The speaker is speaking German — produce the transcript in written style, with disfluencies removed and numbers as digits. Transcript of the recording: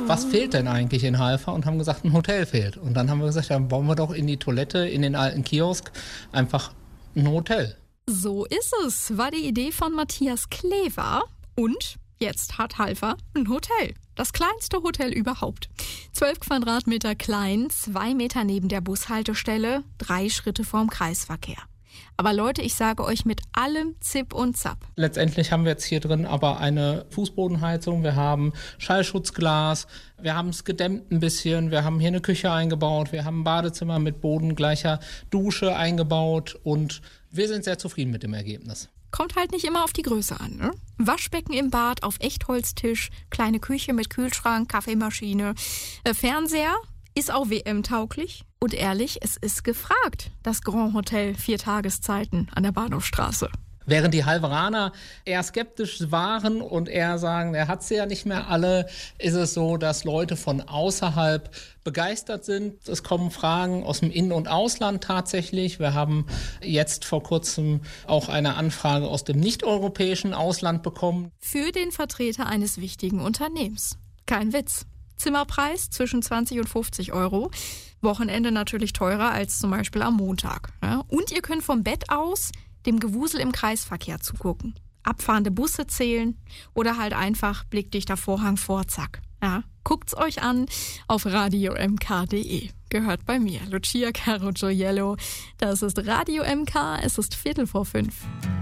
was fehlt denn eigentlich in Halver? Und haben gesagt, ein Hotel fehlt. Und dann haben wir gesagt, ja, bauen wir doch in die Toilette, in den alten Kiosk, einfach ein Hotel. So ist es, war die Idee von Matthias Klever. Und jetzt hat Halver ein Hotel. Das kleinste Hotel überhaupt. 12 Quadratmeter klein, 2 Meter neben der Bushaltestelle, 3 Schritte vorm Kreisverkehr. Aber Leute, ich sage euch mit allem Zip und Zap. Letztendlich haben wir jetzt hier drin aber eine Fußbodenheizung, wir haben Schallschutzglas, wir haben es gedämmt ein bisschen, wir haben hier eine Küche eingebaut, wir haben ein Badezimmer mit bodengleicher Dusche eingebaut und wir sind sehr zufrieden mit dem Ergebnis. Kommt halt nicht immer auf die Größe an, ne? Waschbecken im Bad auf Echtholztisch, kleine Küche mit Kühlschrank, Kaffeemaschine, Fernseher, ist auch WM-tauglich. Und ehrlich, es ist gefragt, das Grand Hotel 4 Tageszeiten an der Bahnhofstraße. Während die Halveraner eher skeptisch waren und eher sagen, er hat sie ja nicht mehr alle, ist es so, dass Leute von außerhalb begeistert sind. Es kommen Fragen aus dem In- und Ausland tatsächlich. Wir haben jetzt vor kurzem auch eine Anfrage aus dem nicht-europäischen Ausland bekommen. Für den Vertreter eines wichtigen Unternehmens. Kein Witz. Zimmerpreis zwischen 20 und 50 Euro. Wochenende natürlich teurer als zum Beispiel am Montag. Ja? Und ihr könnt vom Bett aus dem Gewusel im Kreisverkehr zugucken. Abfahrende Busse zählen oder halt einfach blickdichter Vorhang vor, zack. Ja, guckt's euch an auf radiomk.de. Gehört bei mir, Lucia Caro Gioiello. Das ist Radio MK, es ist 4:45.